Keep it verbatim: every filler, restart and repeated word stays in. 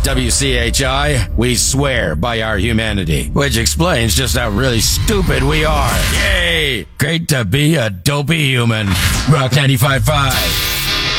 W C H I, we swear by our humanity, which explains just how really stupid we are. Yay! Great to be a dopey human. Rock ninety-five point five.